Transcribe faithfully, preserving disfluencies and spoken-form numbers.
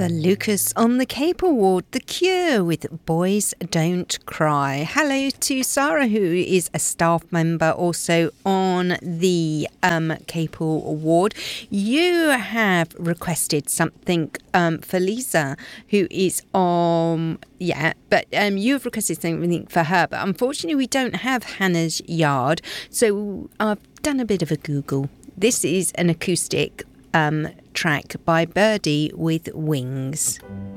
The Lucas on the Cape Award, The Cure with Boys Don't Cry. Hello to Sarah, who is a staff member also on the um, Cape Award. You have requested something um, for Lisa, who is on, yeah, but um, you've requested something for her. But unfortunately, we don't have Hannah's Yard. So I've done a bit of a Google. This is an acoustic um, track by Birdie with Wings.